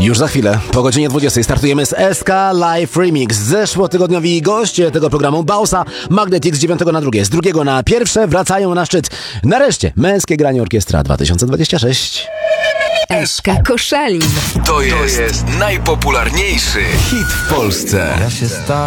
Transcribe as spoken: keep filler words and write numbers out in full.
Już za chwilę, po godzinie dwudziestej startujemy z S K Live Remix. Zeszłotygodniowi goście tego programu Bausa, Magnetic z dziewiątego na drugie, z drugiego na pierwsze wracają na szczyt. Nareszcie, męskie granie orkiestra dwa tysiące dwadzieścia sześć. S K Koszalin. To jest, to jest najpopularniejszy hit w Polsce. Ja się sta-